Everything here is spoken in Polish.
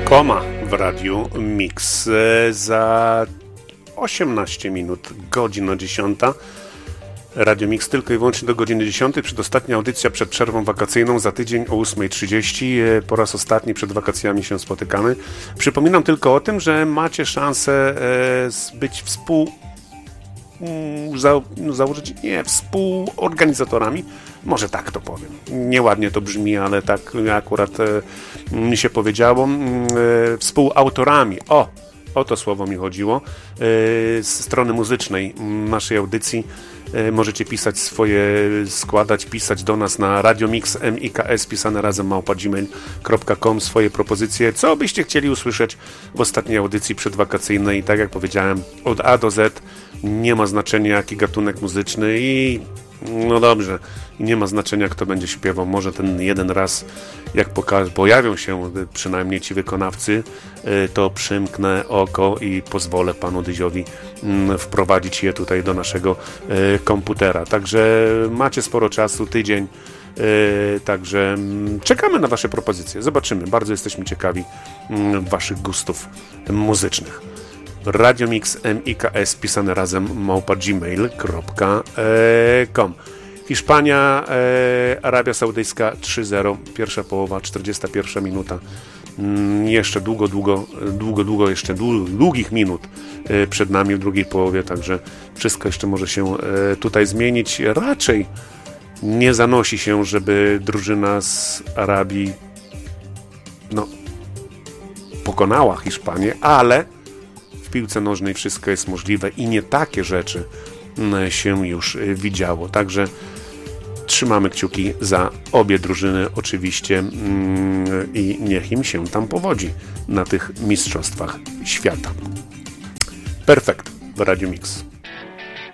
Koma w Radiu Mix. Za 18 minut, godzina 10. Radio Mix tylko i wyłącznie do godziny 10. Przedostatnia audycja przed przerwą wakacyjną za tydzień o 8:30. Po raz ostatni przed wakacjami się spotykamy. Przypominam tylko o tym, że macie szansę być współorganizatorami. Może tak to powiem. Nieładnie to brzmi, ale tak akurat mi się powiedziało. Współautorami. O to słowo mi chodziło. Z strony muzycznej naszej audycji możecie pisać do nas na radiomix, MIKS, pisane razem @gmail.com, swoje propozycje, co byście chcieli usłyszeć w ostatniej audycji przedwakacyjnej. Tak jak powiedziałem, od A do Z, nie ma znaczenia jaki gatunek muzyczny i no dobrze, i nie ma znaczenia kto będzie śpiewał, może ten jeden raz jak pojawią się przynajmniej ci wykonawcy, to przymknę oko i pozwolę panu Dyziowi wprowadzić je tutaj do naszego komputera. Także macie sporo czasu, tydzień, także czekamy na wasze propozycje, zobaczymy, bardzo jesteśmy ciekawi waszych gustów muzycznych. Radiomix, MIKS, pisane razem @gmail.com. Hiszpania, Arabia Saudyjska 3-0, pierwsza połowa, 41 minuta. Jeszcze długo, jeszcze długich minut przed nami w drugiej połowie, także wszystko jeszcze może się tutaj zmienić. Raczej nie zanosi się, żeby drużyna z Arabii pokonała Hiszpanię, ale w piłce nożnej wszystko jest możliwe i nie takie rzeczy się już widziało. Także trzymamy kciuki za obie drużyny oczywiście i niech im się tam powodzi na tych mistrzostwach świata. Perfekt w Radio Mix.